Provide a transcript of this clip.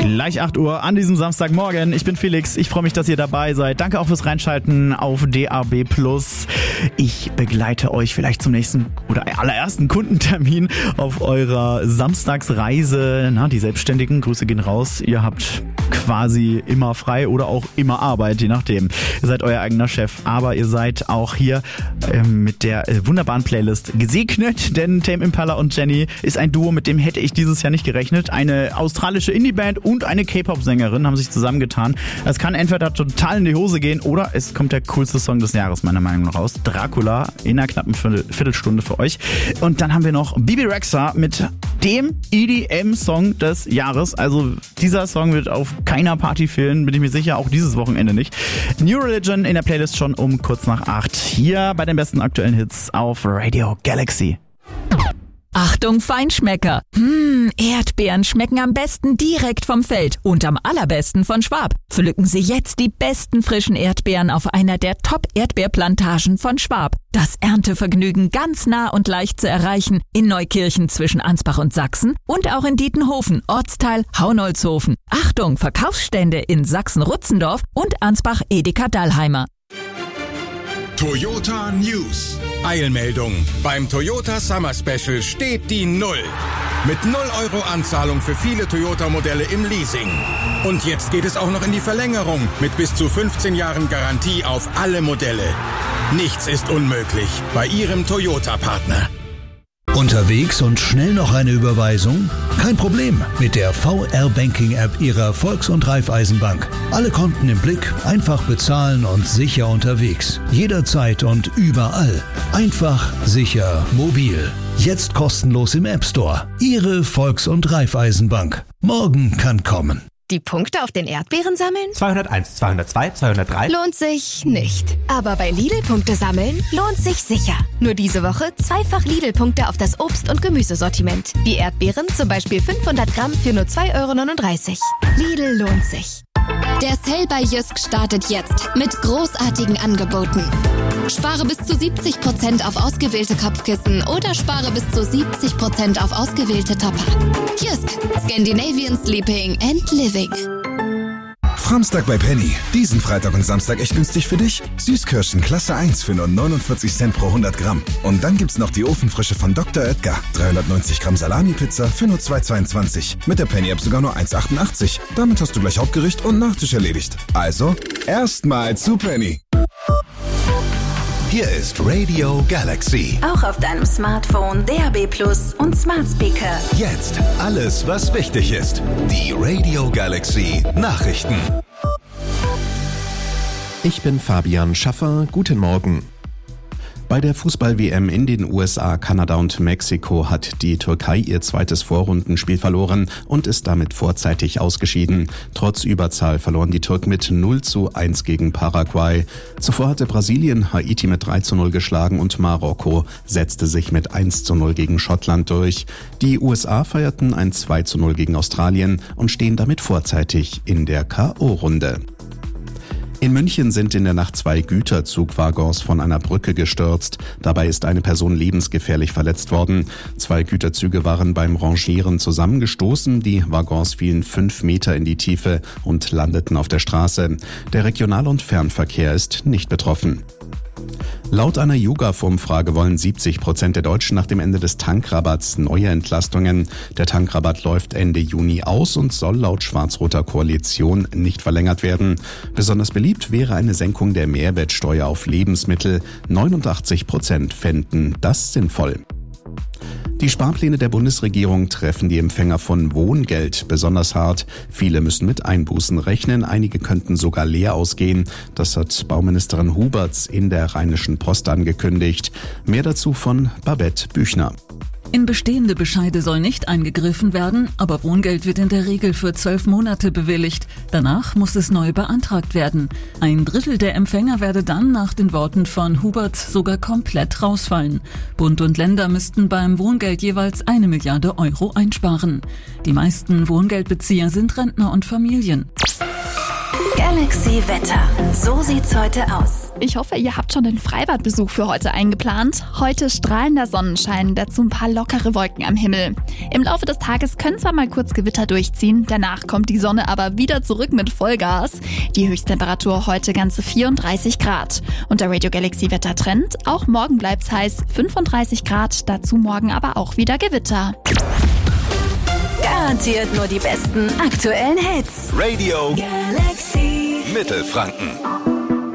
Gleich 8 Uhr an diesem Samstagmorgen. Ich bin Felix. Ich freue mich, dass ihr dabei seid. Danke auch fürs Reinschalten auf DAB+. Ich begleite euch vielleicht zum nächsten oder allerersten Kundentermin auf eurer Samstagsreise. Na, die Selbstständigen, Grüße gehen raus. Ihr habt quasi immer frei oder auch immer Arbeit, je nachdem. Ihr seid euer eigener Chef, aber ihr seid auch hier mit der wunderbaren Playlist gesegnet, denn Tame Impala und Jenny ist ein Duo, mit dem hätte ich dieses Jahr nicht gerechnet. Eine australische Indie-Band und eine K-Pop-Sängerin haben sich zusammengetan. Es kann entweder total in die Hose gehen oder es kommt der coolste Song des Jahres meiner Meinung nach raus. Dracula in einer knappen Viertelstunde für euch. Und dann haben wir noch Bebe Rexha mit dem EDM-Song des Jahres. Also dieser Song wird auf keiner Party fehlen, bin ich mir sicher, auch dieses Wochenende nicht. New Religion in der Playlist schon um kurz nach 8. Hier bei den besten aktuellen Hits auf Radio Galaxy. Achtung Feinschmecker! Erdbeeren schmecken am besten direkt vom Feld und am allerbesten von Schwab. Pflücken Sie jetzt die besten frischen Erdbeeren auf einer der Top-Erdbeerplantagen von Schwab. Das Erntevergnügen ganz nah und leicht zu erreichen in Neukirchen zwischen Ansbach und Sachsen und auch in Dietenhofen, Ortsteil Haunolzhofen. Achtung, Verkaufsstände in Sachsen-Rutzendorf und Ansbach-Edeka-Dallheimer. Toyota News. Eilmeldung. Beim Toyota Summer Special steht die 0. Mit 0 € Anzahlung für viele Toyota-Modelle im Leasing. Und jetzt geht es auch noch in die Verlängerung mit bis zu 15 Jahren Garantie auf alle Modelle. Nichts ist unmöglich bei Ihrem Toyota-Partner. Unterwegs und schnell noch eine Überweisung? Kein Problem mit der VR-Banking-App Ihrer Volks- und Raiffeisenbank. Alle Konten im Blick, einfach bezahlen und sicher unterwegs. Jederzeit und überall. Einfach, sicher, mobil. Jetzt kostenlos im App Store. Ihre Volks- und Raiffeisenbank. Morgen kann kommen. Die Punkte auf den Erdbeeren sammeln? 201, 202, 203. Lohnt sich nicht. Aber bei Lidl-Punkte sammeln lohnt sich sicher. Nur diese Woche zweifach Lidl-Punkte auf das Obst- und Gemüsesortiment. Wie Erdbeeren, zum Beispiel 500 Gramm für nur 2,39 €. Lidl lohnt sich. Der Sale bei Jysk startet jetzt mit großartigen Angeboten. Spare bis zu 70% auf ausgewählte Kopfkissen oder spare bis zu 70% auf ausgewählte Topper. Jysk, Scandinavian Sleeping and Living. Samstag bei Penny. Diesen Freitag und Samstag echt günstig für dich. Süßkirschen Klasse 1 für nur 49 Cent pro 100 Gramm. Und dann gibt's noch die Ofenfrische von Dr. Oetker. 390 Gramm Salami-Pizza für nur 2,22. Mit der Penny-App sogar nur 1,88. Damit hast du gleich Hauptgericht und Nachtisch erledigt. Also, erstmal zu Penny. Hier ist Radio Galaxy. Auch auf deinem Smartphone, DAB+ und Smart Speaker. Jetzt alles, was wichtig ist. Die Radio Galaxy Nachrichten. Ich bin Fabian Schaffer. Guten Morgen. Bei der Fußball-WM in den USA, Kanada und Mexiko hat die Türkei ihr zweites Vorrundenspiel verloren und ist damit vorzeitig ausgeschieden. Trotz Überzahl verloren die Türken mit 0:1 gegen Paraguay. Zuvor hatte Brasilien Haiti mit 3:0 geschlagen und Marokko setzte sich mit 1:0 gegen Schottland durch. Die USA feierten ein 2:0 gegen Australien und stehen damit vorzeitig in der K.O.-Runde. In München sind in der Nacht 2 Güterzugwaggons von einer Brücke gestürzt. Dabei ist eine Person lebensgefährlich verletzt worden. 2 Güterzüge waren beim Rangieren zusammengestoßen. Die Waggons fielen 5 Meter in die Tiefe und landeten auf der Straße. Der Regional- und Fernverkehr ist nicht betroffen. Laut einer YouGov-Umfrage wollen 70% der Deutschen nach dem Ende des Tankrabatts neue Entlastungen. Der Tankrabatt läuft Ende Juni aus und soll laut schwarz-roter Koalition nicht verlängert werden. Besonders beliebt wäre eine Senkung der Mehrwertsteuer auf Lebensmittel. 89% fänden das sinnvoll. Die Sparpläne der Bundesregierung treffen die Empfänger von Wohngeld besonders hart. Viele müssen mit Einbußen rechnen, einige könnten sogar leer ausgehen. Das hat Bauministerin Huberts in der Rheinischen Post angekündigt. Mehr dazu von Babette Büchner. In bestehende Bescheide soll nicht eingegriffen werden, aber Wohngeld wird in der Regel für 12 Monate bewilligt. Danach muss es neu beantragt werden. 1/3 der Empfänger werde dann nach den Worten von Hubert sogar komplett rausfallen. Bund und Länder müssten beim Wohngeld jeweils 1 Milliarde Euro einsparen. Die meisten Wohngeldbezieher sind Rentner und Familien. Galaxy Wetter. So sieht's heute aus. Ich hoffe, ihr habt schon den Freibadbesuch für heute eingeplant. Heute strahlender Sonnenschein, dazu ein paar lockere Wolken am Himmel. Im Laufe des Tages können zwar mal kurz Gewitter durchziehen, danach kommt die Sonne aber wieder zurück mit Vollgas. Die Höchsttemperatur heute ganze 34 Grad. Und der Radio Galaxy Wettertrend, auch morgen bleibt's heiß, 35 Grad, dazu morgen aber auch wieder Gewitter. Garantiert nur die besten aktuellen Hits. Radio Galaxy Mittelfranken.